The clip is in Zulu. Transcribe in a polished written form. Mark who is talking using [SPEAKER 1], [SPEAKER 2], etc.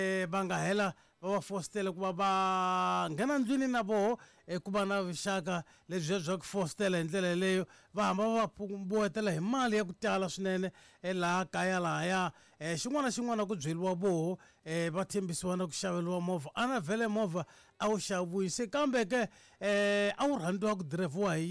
[SPEAKER 1] va nga hela va va fositela ku va va nghena ndlwini na voho ku va na vuxaka lebyi bya ku fositela hi ndlela leyo va hamba va buhetela hi mali ya ku tala swinene laha kaya lahaya xin'wana na xin'wana ku byeliwa voho va tshembisiwa na ku xaveriwa movha a na vhele movha a wu xaviwise kambe ke a wu rhandziwa ku dirayivhiwa hi